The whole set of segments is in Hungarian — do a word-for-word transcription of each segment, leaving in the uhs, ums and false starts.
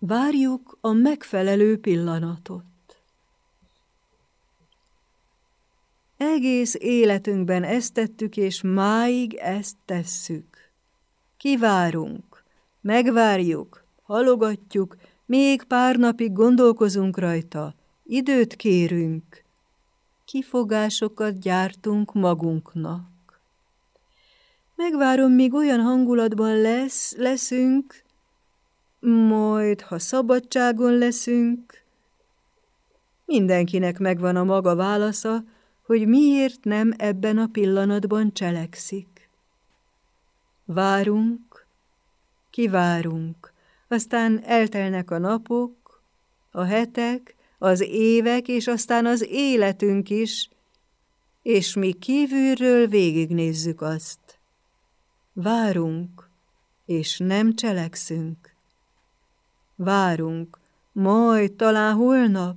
Várjuk a megfelelő pillanatot. Egész életünkben ezt tettük, és máig ezt tesszük. Kivárunk, megvárjuk, halogatjuk, még pár napig gondolkozunk rajta, időt kérünk, kifogásokat gyártunk magunknak. Megvárom, míg olyan hangulatban lesz, leszünk, majd, ha szabadságon leszünk, mindenkinek megvan a maga válasza, hogy miért nem ebben a pillanatban cselekszik. Várunk, kivárunk, aztán eltelnek a napok, a hetek, az évek, és aztán az életünk is, és mi kívülről végignézzük azt. Várunk, és nem cselekszünk. Várunk, majd talán holnap.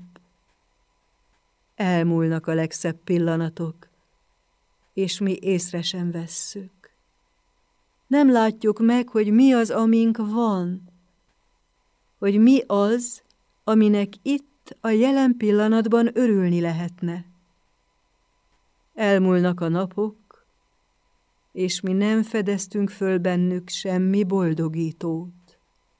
Elmúlnak a legszebb pillanatok, és mi észre sem vesszük. Nem látjuk meg, hogy mi az, amink van, hogy mi az, aminek itt a jelen pillanatban örülni lehetne. Elmúlnak a napok, és mi nem fedeztünk föl bennük semmi boldogítót.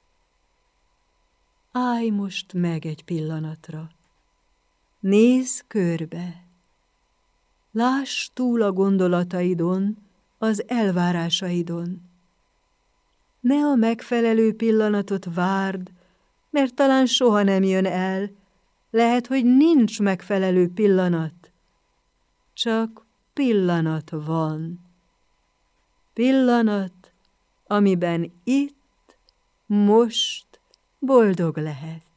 Állj most meg egy pillanatra. Nézz körbe. Láss túl a gondolataidon, az elvárásaidon. Ne a megfelelő pillanatot várd, mert talán soha nem jön el. Lehet, hogy nincs megfelelő pillanat. Csak pillanat van. Pillanat, amiben itt, most boldog lehet.